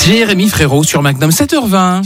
Jérémy Frérot sur Magnum 7h20.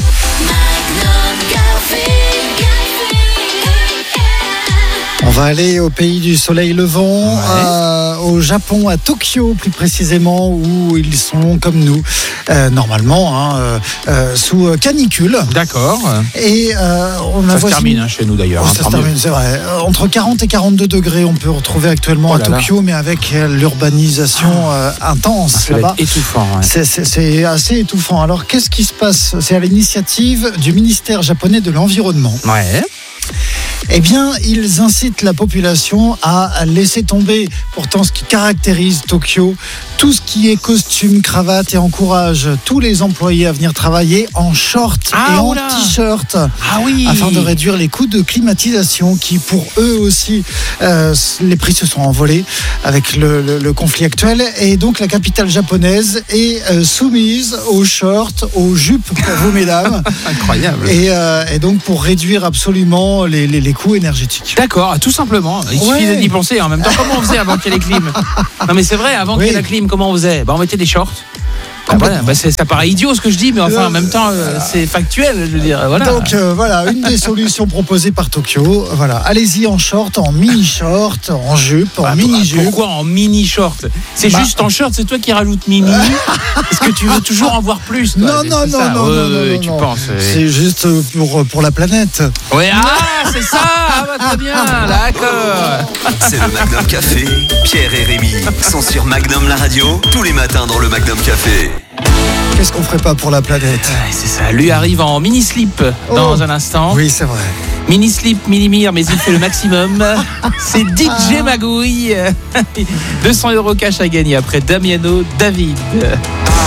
On va aller au pays du soleil levant, au Japon, à Tokyo plus précisément, où ils sont comme nous, normalement, sous canicule. D'accord. Et on a ça se termine chez nous d'ailleurs. Ça se termine, c'est vrai. Entre 40 et 42 degrés, on peut retrouver actuellement à Tokyo, mais avec l'urbanisation intense ça là-bas. va être étouffant. Ouais. C'est assez étouffant. Alors, qu'est-ce qui se passe ? C'est à l'initiative du ministère japonais de l'Environnement. Ouais. Eh bien, ils incitent la population à laisser tomber pourtant ce qui caractérise Tokyo, tout ce qui est costume, cravate, et encouragent tous les employés à venir travailler en short et en t-shirt, afin de réduire les coûts de climatisation qui, pour eux aussi, les prix se sont envolés avec le conflit actuel. Et donc, la capitale japonaise est soumise aux shorts, aux jupes pour vous, mesdames. Incroyable. Et donc, pour réduire absolument les coûts énergétiques. D'accord, tout simplement. Il suffisait d'y penser. En même temps, comment on faisait avant qu'il y ait les clims ? Non, mais c'est vrai, avant qu'il y ait la clim, comment on faisait ? On mettait des shorts. Ça paraît idiot ce que je dis, mais enfin en même temps c'est factuel, je veux dire. Voilà. Donc voilà, une des solutions proposées par Tokyo. Voilà, allez-y en short, en mini short, en jupe, en mini jupe. Pourquoi en mini short ? C'est juste en short, c'est toi qui rajoutes mini. Parce que tu veux toujours en voir plus. Toi. Non, tu penses. C'est juste pour la planète. Ouais, c'est ça. Très bien, d'accord. C'est le Magnum Café. Pierre et Rémi sont sur Magnum la radio tous les matins dans le Magnum Café. Qu'est-ce qu'on ferait pas pour la planète ? C'est ça. Lui arrive en mini slip dans un instant. Oui, c'est vrai. Mini slip, mini mire, mais il fait le maximum. C'est DJ Magouille. 200 € cash à gagner après Damiano David.